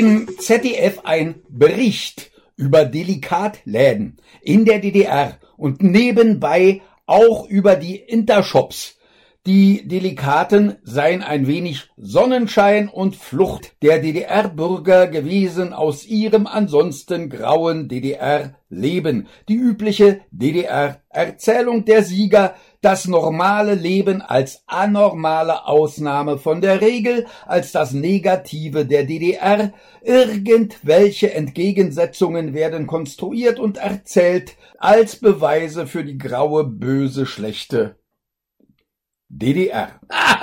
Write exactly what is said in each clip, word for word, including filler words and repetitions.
im Z D F ein Bericht über Delikatläden in der D D R und nebenbei auch über die Intershops. Die Delikaten seien ein wenig Sonnenschein und Flucht der D D R-Bürger gewesen aus ihrem ansonsten grauen D D R-Leben. Die übliche D D R-Erzählung der Sieger, das normale Leben als anormale Ausnahme von der Regel, als das Negative der D D R. Irgendwelche Entgegensetzungen werden konstruiert und erzählt als Beweise für die graue, böse, schlechte D D R.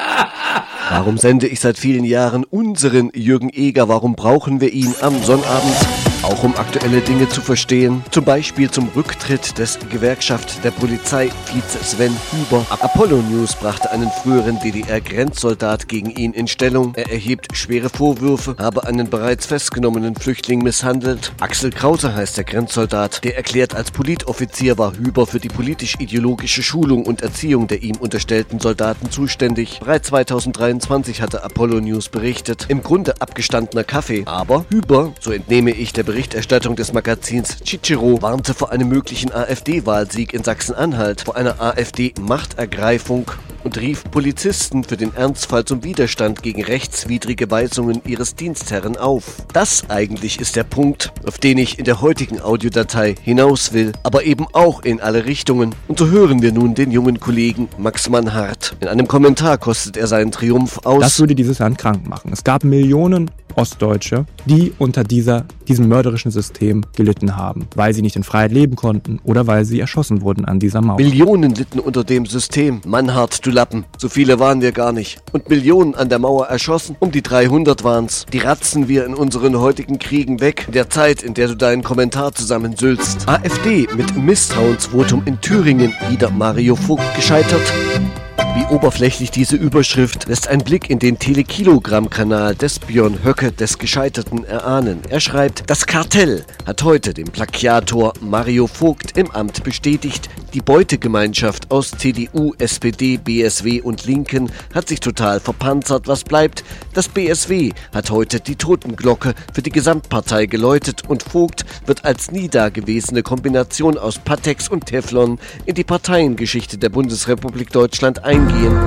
Warum sende ich seit vielen Jahren unseren Jürgen Eger? Warum brauchen wir ihn am Sonnabend? Auch um aktuelle Dinge zu verstehen. Zum Beispiel zum Rücktritt des Gewerkschaft der Polizei Vize Sven Huber. Apollo News brachte einen früheren D D R-Grenzsoldat gegen ihn in Stellung. Er erhebt schwere Vorwürfe, habe einen bereits festgenommenen Flüchtling misshandelt. Axel Krause heißt der Grenzsoldat. Der erklärt, als Politoffizier war Huber für die politisch-ideologische Schulung und Erziehung der ihm unterstellten Soldaten zuständig. Bereits zweitausenddreiundzwanzig hatte Apollo News berichtet. Im Grunde abgestandener Kaffee. Aber Huber, so entnehme ich der Berichterstattung des Magazins Cicero, warnte vor einem möglichen AfD-Wahlsieg in Sachsen-Anhalt, vor einer AfD-Machtergreifung und rief Polizisten für den Ernstfall zum Widerstand gegen rechtswidrige Weisungen ihres Dienstherren auf. Das eigentlich ist der Punkt, auf den ich in der heutigen Audiodatei hinaus will, aber eben auch in alle Richtungen. Und so hören wir nun den jungen Kollegen Max Mannhardt. In einem Kommentar kostet er seinen Triumph aus. Das würde dieses Land krank machen. Es gab Millionen Ostdeutsche, die unter dieser, diesem mörderischen System gelitten haben, weil sie nicht in Freiheit leben konnten oder weil sie erschossen wurden an dieser Mauer. Millionen litten unter dem System. Mannhardt, du Lappen, so viele waren wir gar nicht. Und Millionen an der Mauer erschossen, um die dreihundert waren's. Die ratzen wir in unseren heutigen Kriegen weg, in der Zeit, in der du deinen Kommentar zusammensülzt. AfD mit Misstrauensvotum in Thüringen, wieder Mario Vogt gescheitert. Wie oberflächlich diese Überschrift lässt ein Blick in den Telekilogramm-Kanal des Björn Höcke des Gescheiterten erahnen. Er schreibt, das Kartell hat heute dem Plagiator Mario Vogt im Amt bestätigt, die Beutegemeinschaft aus C D U, S P D, B S W und Linken hat sich total verpanzert. Was bleibt? Das B S W hat heute die Totenglocke für die Gesamtpartei geläutet und Vogt wird als nie dagewesene Kombination aus Patex und Teflon in die Parteiengeschichte der Bundesrepublik Deutschland eingehen.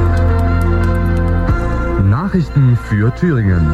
Nachrichten für Thüringen.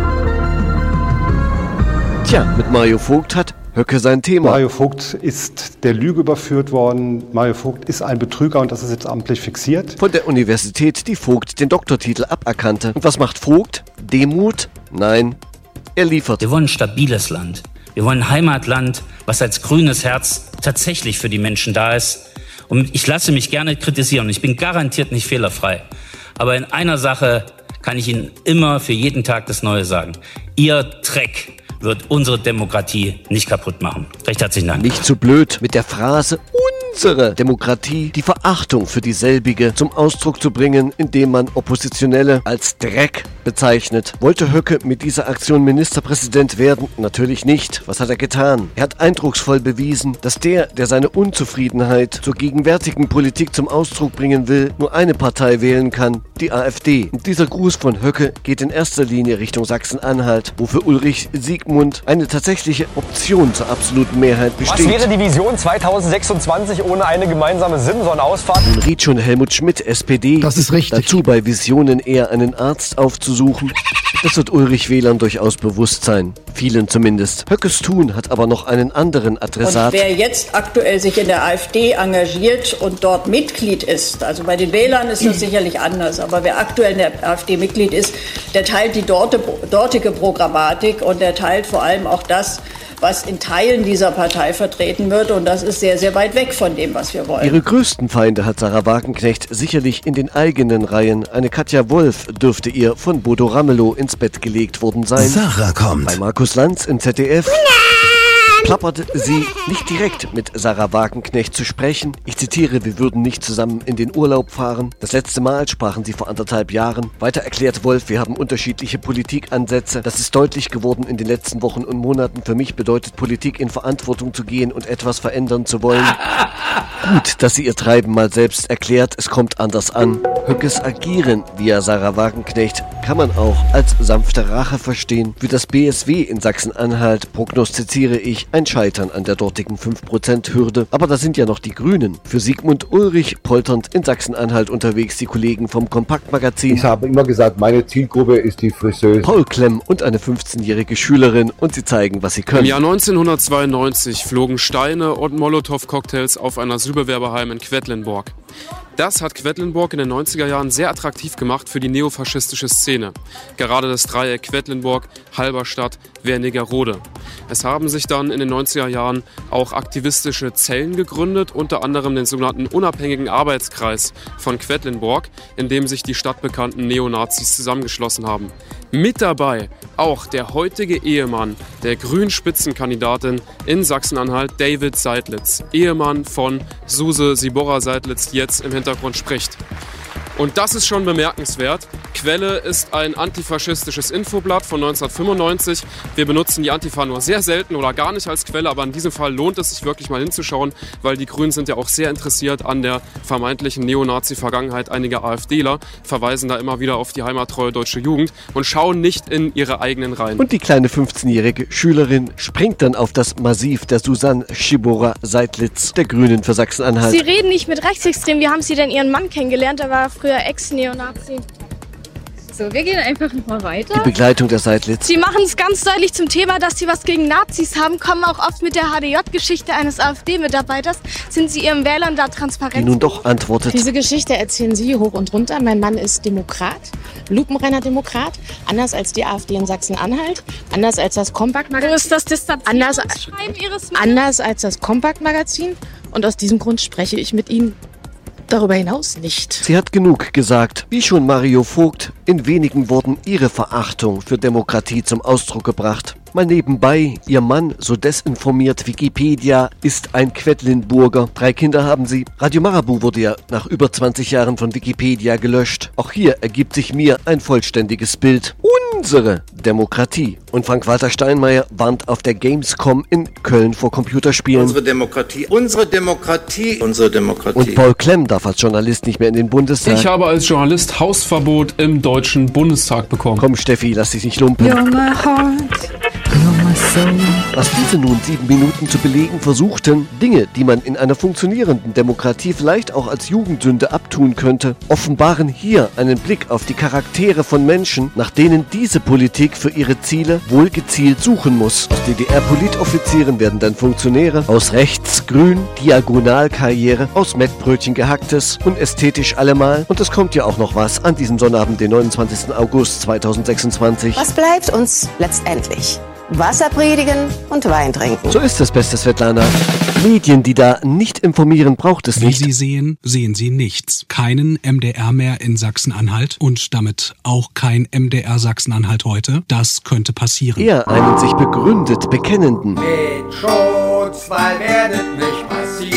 Tja, mit Mario Vogt hat Höcke sein Thema. Mario Vogt ist der Lüge überführt worden. Mario Vogt ist ein Betrüger und das ist jetzt amtlich fixiert. Von der Universität, die Vogt den Doktortitel aberkannte. Und was macht Vogt? Demut? Nein, er liefert. Wir wollen ein stabiles Land. Wir wollen ein Heimatland, was als grünes Herz tatsächlich für die Menschen da ist. Und ich lasse mich gerne kritisieren. Ich bin garantiert nicht fehlerfrei. Aber in einer Sache kann ich Ihnen immer für jeden Tag das Neue sagen. Ihr Dreck wird unsere Demokratie nicht kaputt machen. Recht herzlichen Dank. Nicht zu blöd, mit der Phrase unsere Demokratie die Verachtung für dieselbige zum Ausdruck zu bringen, indem man Oppositionelle als Dreck bezeichnet. Wollte Höcke mit dieser Aktion Ministerpräsident werden? Natürlich nicht. Was hat er getan? Er hat eindrucksvoll bewiesen, dass der, der seine Unzufriedenheit zur gegenwärtigen Politik zum Ausdruck bringen will, nur eine Partei wählen kann, die AfD. Und dieser Gruß von Höcke geht in erster Linie Richtung Sachsen-Anhalt, wo für Ulrich Siegmund eine tatsächliche Option zur absoluten Mehrheit besteht. Was wäre die Vision zweitausendsechsundzwanzig ohne eine gemeinsame Simson-Ausfahrt? Nun riet schon Helmut Schmidt, S P D, das ist richtig. Dazu bei Visionen eher einen Arzt aufzusuchen. Das wird Ulrich Wählern durchaus bewusst sein. Vielen zumindest. Höckes Tun hat aber noch einen anderen Adressat. Und wer jetzt aktuell sich in der AfD engagiert und dort Mitglied ist, also bei den Wählern ist das sicherlich anders, aber wer aktuell in der AfD Mitglied ist, der teilt die dortige Programmatik und der teilt vor allem auch das, was in Teilen dieser Partei vertreten wird. Und das ist sehr, sehr weit weg von dem, was wir wollen. Ihre größten Feinde hat Sarah Wagenknecht sicherlich in den eigenen Reihen. Eine Katja Wolf dürfte ihr von Bodo Ramelow ins Bett gelegt worden sein. Sarah kommt. Bei Markus Lanz im Z D F plapperte sie nicht direkt mit Sarah Wagenknecht zu sprechen. Ich zitiere, wir würden nicht zusammen in den Urlaub fahren. Das letzte Mal sprachen sie vor anderthalb Jahren. Weiter erklärt Wolf, wir haben unterschiedliche Politikansätze. Das ist deutlich geworden in den letzten Wochen und Monaten. Für mich bedeutet Politik, in Verantwortung zu gehen und etwas verändern zu wollen. Gut, dass sie ihr Treiben mal selbst erklärt. Es kommt anders an. Höckes Agieren via Sarah Wagenknecht kann man auch als sanfte Rache verstehen. Für das B S W in Sachsen-Anhalt prognostiziere ich ein Scheitern an der dortigen fünf Prozent Hürde. Aber da sind ja noch die Grünen. Für Sigmund Ulrich polternd in Sachsen-Anhalt unterwegs die Kollegen vom Kompaktmagazin. Ich habe immer gesagt, meine Zielgruppe ist die Friseuse. Paul Klemm und eine fünfzehnjährige Schülerin und sie zeigen, was sie können. Im Jahr neunzehnhundertzweiundneunzig flogen Steine und Molotow-Cocktails auf ein Asylbewerberheim in Quedlinburg. Das hat Quedlinburg in den neunziger Jahren sehr attraktiv gemacht für die neofaschistische Szene. Gerade das Dreieck Quedlinburg, Halberstadt, Wernigerode. Es haben sich dann in den neunziger Jahren auch aktivistische Zellen gegründet, unter anderem den sogenannten Unabhängigen Arbeitskreis von Quedlinburg, in dem sich die stadtbekannten Neonazis zusammengeschlossen haben. Mit dabei auch der heutige Ehemann der Grünen-Spitzenkandidatin in Sachsen-Anhalt, David Seidlitz. Ehemann von Suse Siborra-Seidlitz, die jetzt im Hintergrund spricht. Und das ist schon bemerkenswert. Quelle ist ein antifaschistisches Infoblatt von neunzehnhundertfünfundneunzig. Wir benutzen die Antifa nur sehr selten oder gar nicht als Quelle, aber in diesem Fall lohnt es sich wirklich mal hinzuschauen, weil die Grünen sind ja auch sehr interessiert an der vermeintlichen Neonazi-Vergangenheit einiger AfDler, verweisen da immer wieder auf die heimattreue deutsche Jugend und schauen nicht in ihre eigenen Reihen. Und die kleine fünfzehnjährige Schülerin springt dann auf das Massiv der Susanne Siborra-Seidlitz, der Grünen für Sachsen-Anhalt. Sie reden nicht mit Rechtsextremen. Wie haben Sie denn Ihren Mann kennengelernt? Er war früher Ex-Neonazi. So, wir gehen einfach nochmal weiter. Die Begleitung der Seidlitz. Sie machen es ganz deutlich zum Thema, dass Sie was gegen Nazis haben, kommen auch oft mit der H D J-Geschichte eines AfD-Mitarbeiters. Sind Sie Ihren Wählern da transparent? Die nun doch antwortet. Diese Geschichte erzählen Sie hoch und runter. Mein Mann ist Demokrat, lupenreiner Demokrat, anders als die AfD in Sachsen-Anhalt, anders als das Kompaktmagazin. Wo ist das Distanzierungsschreiben Ihres Mannes? Anders als das Kompaktmagazin. Und aus diesem Grund spreche ich mit Ihnen darüber hinaus nicht. Sie hat genug gesagt, wie schon Mario Vogt in wenigen Worten ihre Verachtung für Demokratie zum Ausdruck gebracht. Mal nebenbei, ihr Mann, so desinformiert Wikipedia, ist ein Quedlinburger. Drei Kinder haben sie. Radio Marabu wurde ja nach über zwanzig Jahren von Wikipedia gelöscht. Auch hier ergibt sich mir ein vollständiges Bild. Unsere Demokratie. Und Frank-Walter Steinmeier warnt auf der Gamescom in Köln vor Computerspielen. Unsere Demokratie, unsere Demokratie, unsere Demokratie. Und Paul Klemm darf als Journalist nicht mehr in den Bundestag. Ich habe als Journalist Hausverbot im Deutschen Bundestag bekommen. Komm Steffi, lass dich nicht lumpen. You're my heart. Was diese nun sieben Minuten zu belegen versuchten, Dinge, die man in einer funktionierenden Demokratie vielleicht auch als Jugendsünde abtun könnte, offenbaren hier einen Blick auf die Charaktere von Menschen, nach denen diese Politik für ihre Ziele wohl gezielt suchen muss. Aus D D R-Politoffizieren werden dann Funktionäre, aus rechts grün, Diagonalkarriere, aus Mettbrötchen gehacktes und ästhetisch allemal. Und es kommt ja auch noch was an diesem Sonnabend, den neunundzwanzigsten August zweitausendsechsundzwanzig. Was bleibt uns letztendlich? Wasser predigen und Wein trinken. So ist es, beste Svetlana. Medien, die da nicht informieren, braucht es nicht. Wie Sie sehen, sehen Sie nichts. Keinen M D R mehr in Sachsen-Anhalt und damit auch kein M D R Sachsen-Anhalt heute. Das könnte passieren. Eher einen sich begründet Bekennenden. Mit Schutzwall werdet nicht passieren.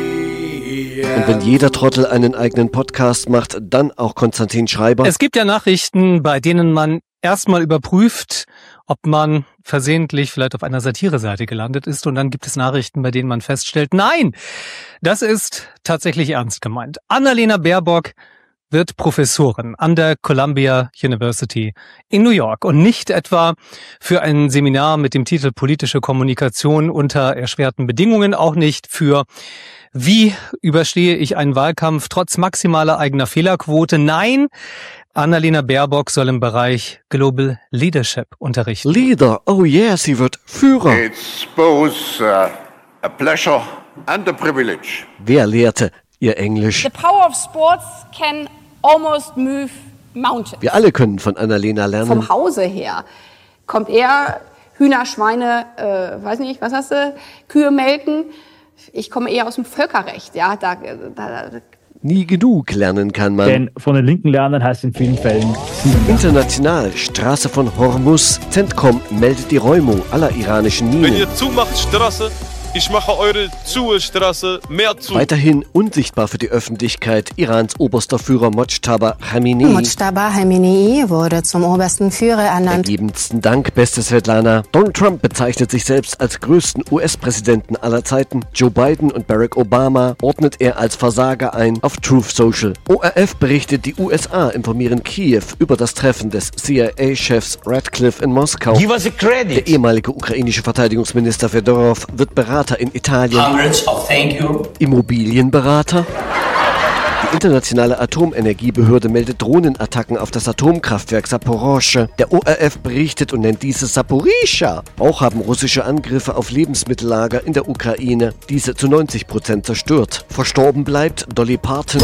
Und wenn jeder Trottel einen eigenen Podcast macht, dann auch Konstantin Schreiber. Es gibt ja Nachrichten, bei denen man erstmal überprüft, ob man versehentlich vielleicht auf einer Satire-Seite gelandet ist. Und dann gibt es Nachrichten, bei denen man feststellt, nein, das ist tatsächlich ernst gemeint. Annalena Baerbock wird Professorin an der Columbia University in New York und nicht etwa für ein Seminar mit dem Titel Politische Kommunikation unter erschwerten Bedingungen, auch nicht für wie überstehe ich einen Wahlkampf trotz maximaler eigener Fehlerquote. Nein, Annalena Baerbock soll im Bereich Global Leadership unterrichten. Leader, oh yeah, sie wird Führer. It's both uh, a pleasure and a privilege. Wer lehrte ihr Englisch? The power of sports can almost move mountains. Wir alle können von Annalena lernen. Vom Hause her kommt eher Hühner, Schweine, äh, weiß nicht, was hast du, Kühe melken. Ich komme eher aus dem Völkerrecht, ja, da, da, da Nie genug lernen kann man. Denn von den Linken lernen heißt in vielen Fällen international, Straße von Hormuz, Centcom meldet die Räumung aller iranischen Minen. Wenn ihr zumacht, Straße, Ich mache eure Suezstraße mehr zu. Weiterhin unsichtbar für die Öffentlichkeit Irans oberster Führer Mojtaba Khamenei. Mojtaba Khamenei wurde zum obersten Führer ernannt. Ergebensten Dank, beste Svetlana. Donald Trump bezeichnet sich selbst als größten U S-Präsidenten aller Zeiten. Joe Biden und Barack Obama ordnet er als Versager ein auf Truth Social. O R F berichtet, die U S A informieren Kiew über das Treffen des C I A-Chefs Radcliffe in Moskau. Give us a credit. Der ehemalige ukrainische Verteidigungsminister Fedorov wird Berater in Italien. Hundreds of thank you. Immobilienberater. Die internationale Atomenergiebehörde meldet Drohnenattacken auf das Atomkraftwerk Saporoschsche. Der O R F berichtet und nennt diese Saporischschja. Auch haben russische Angriffe auf Lebensmittellager in der Ukraine diese zu neunzig Prozent zerstört. Verstorben bleibt Dolly Parton.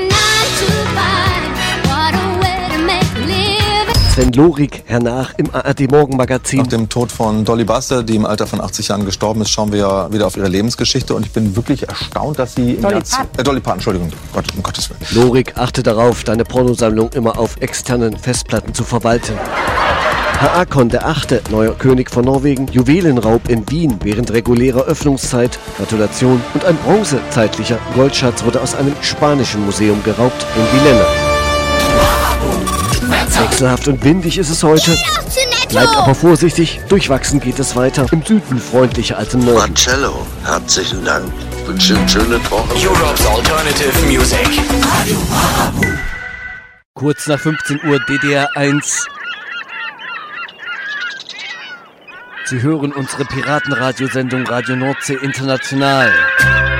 Sven Lorig, hernach im A R D-Morgenmagazin. Nach dem Tod von Dolly Buster, die im Alter von achtzig Jahren gestorben ist, schauen wir ja wieder auf ihre Lebensgeschichte. Und ich bin wirklich erstaunt, dass sie... Dolly Parton. Äh, Dolly Parton, Entschuldigung, Gott, um Gottes Willen. Lorig, achte darauf, deine Pornosammlung immer auf externen Festplatten zu verwalten. Haakon der Achte, neuer König von Norwegen, Juwelenraub in Wien während regulärer Öffnungszeit, Gratulation, und ein bronzezeitlicher Goldschatz wurde aus einem spanischen Museum geraubt in Villena. Wechselhaft und windig ist es heute. Bleibt aber vorsichtig, durchwachsen geht es weiter. Im Süden freundlicher als im Norden. Marcello, herzlichen Dank. Wünsche eine schöne Woche. Europe's Alternative Music. Kurz nach fünfzehn Uhr D D R eins. Sie hören unsere Piratenradiosendung Radio Nordsee International.